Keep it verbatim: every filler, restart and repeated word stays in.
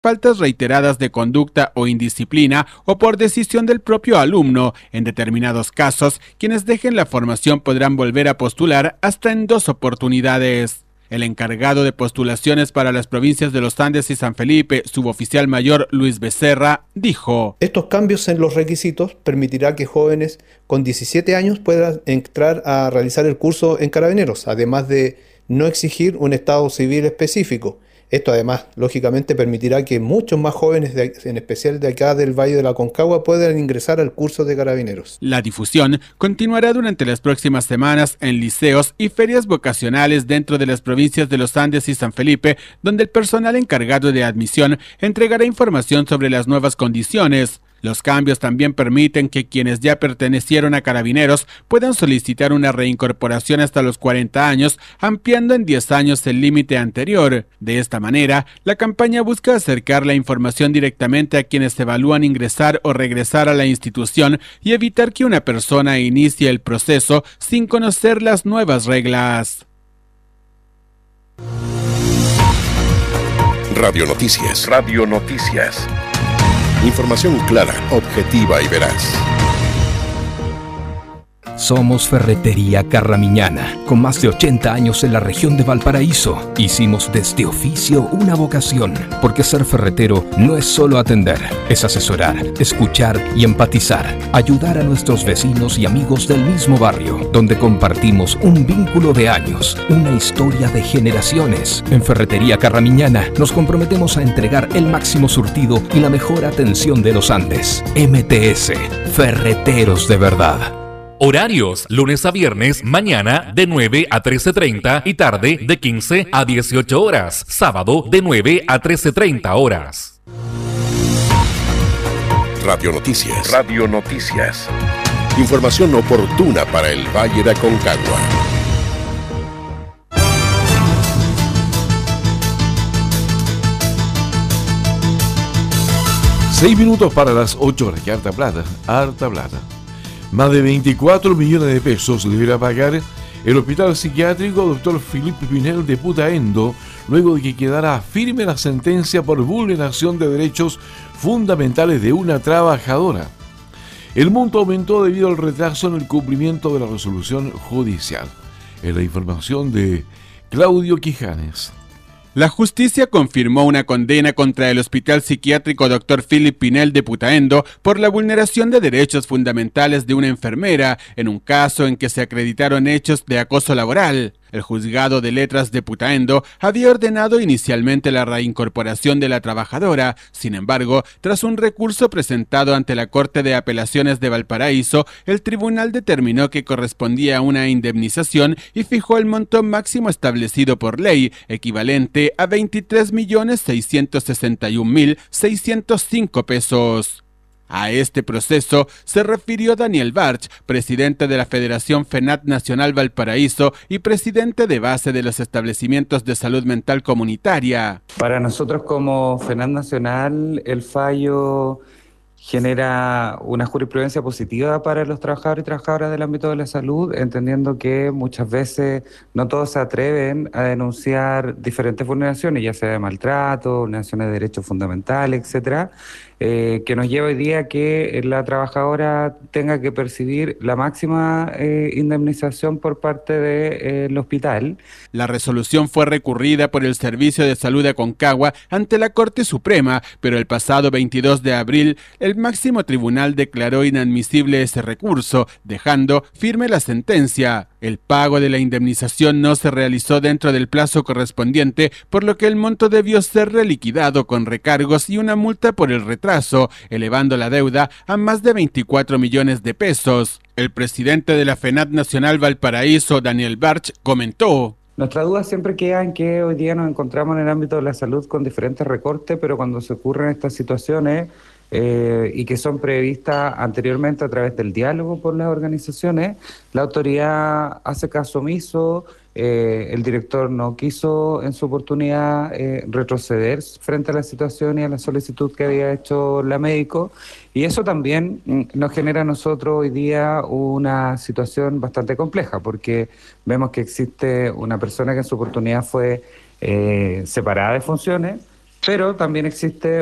faltas reiteradas de conducta o indisciplina o por decisión del propio alumno. En determinados casos, quienes dejen la formación podrán volver a postular hasta en dos oportunidades. El encargado de postulaciones para las provincias de Los Andes y San Felipe, suboficial mayor Luis Becerra, dijo: estos cambios en los requisitos permitirá que jóvenes con diecisiete años puedan entrar a realizar el curso en Carabineros, además de no exigir un estado civil específico. Esto además, lógicamente, permitirá que muchos más jóvenes, de, en especial de acá del Valle de la Aconcagua, puedan ingresar al curso de Carabineros. La difusión continuará durante las próximas semanas en liceos y ferias vocacionales dentro de las provincias de Los Andes y San Felipe, donde el personal encargado de admisión entregará información sobre las nuevas condiciones. Los cambios también permiten que quienes ya pertenecieron a Carabineros puedan solicitar una reincorporación hasta los cuarenta años, ampliando en diez años el límite anterior. De esta manera, la campaña busca acercar la información directamente a quienes evalúan ingresar o regresar a la institución y evitar que una persona inicie el proceso sin conocer las nuevas reglas. Radio Noticias. Radio Noticias. Información clara, objetiva y veraz. Somos Ferretería Carramiñana, con más de ochenta años en la región de Valparaíso. Hicimos de este oficio una vocación, porque ser ferretero no es solo atender, es asesorar, escuchar y empatizar, ayudar a nuestros vecinos y amigos del mismo barrio, donde compartimos un vínculo de años, una historia de generaciones. En Ferretería Carramiñana nos comprometemos a entregar el máximo surtido y la mejor atención de los Andes. M T S, Ferreteros de verdad. Horarios, lunes a viernes, mañana de nueve a trece treinta y tarde de quince a dieciocho horas. Sábado de nueve a trece treinta horas. Radio Noticias. Radio Noticias. Información oportuna para el Valle de Aconcagua. Seis minutos para las ocho horas. Que harta plata, harta plata. Más de veinticuatro millones de pesos deberá pagar el Hospital Psiquiátrico doctor Felipe Pinel de Putaendo, luego de que quedara firme la sentencia por vulneración de derechos fundamentales de una trabajadora. El monto aumentó debido al retraso en el cumplimiento de la resolución judicial. En la información de Claudio Quijanes. La justicia confirmó una condena contra el Hospital Psiquiátrico doctor Felipe Pinel de Putaendo por la vulneración de derechos fundamentales de una enfermera en un caso en que se acreditaron hechos de acoso laboral. El juzgado de letras de Putaendo había ordenado inicialmente la reincorporación de la trabajadora. Sin embargo, tras un recurso presentado ante la Corte de Apelaciones de Valparaíso, el tribunal determinó que correspondía a una indemnización y fijó el monto máximo establecido por ley, equivalente a veintitrés millones seiscientos sesenta y un mil seiscientos cinco pesos. A este proceso se refirió Daniel Barch, presidente de la Federación FENAT Nacional Valparaíso y presidente de base de los establecimientos de salud mental comunitaria. Para nosotros como FENAT Nacional, el fallo genera una jurisprudencia positiva para los trabajadores y trabajadoras del ámbito de la salud, entendiendo que muchas veces no todos se atreven a denunciar diferentes vulneraciones, ya sea de maltrato, vulneraciones de derechos fundamentales, etcétera, eh, que nos lleva hoy día que la trabajadora tenga que percibir la máxima eh, indemnización por parte del hospital. La resolución fue recurrida por el Servicio de Salud de Aconcagua ante la Corte Suprema, pero el pasado veintidós de abril, el máximo tribunal declaró inadmisible ese recurso, dejando firme la sentencia. El pago de la indemnización no se realizó dentro del plazo correspondiente, por lo que el monto debió ser reliquidado con recargos y una multa por el retraso, elevando la deuda a más de veinticuatro millones de pesos. El presidente de la FENAT Nacional Valparaíso, Daniel Barch, comentó: nuestra duda siempre queda en que hoy día nos encontramos en el ámbito de la salud con diferentes recortes, pero cuando se ocurren estas situaciones eh, y que son previstas anteriormente a través del diálogo por las organizaciones, la autoridad hace caso omiso, eh, el director no quiso en su oportunidad eh, retroceder frente a la situación y a la solicitud que había hecho la médico, y eso también mm, nos genera a nosotros hoy día una situación bastante compleja, porque vemos que existe una persona que en su oportunidad fue eh, separada de funciones, Pero también existe